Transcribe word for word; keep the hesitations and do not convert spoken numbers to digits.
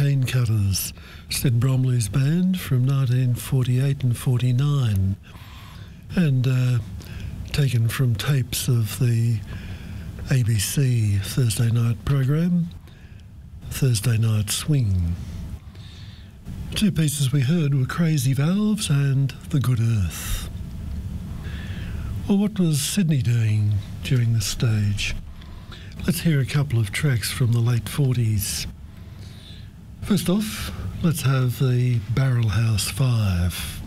Cane Cutters, Sid Bromley's band from nineteen forty-eight and forty-nine, and uh, taken from tapes of the A B C Thursday night program, Thursday Night Swing. Two pieces we heard were Crazy Valves and The Good Earth. Well, what was Sydney doing during this stage? Let's hear a couple of tracks from the late forties. First off, let's have the Barrel House Five.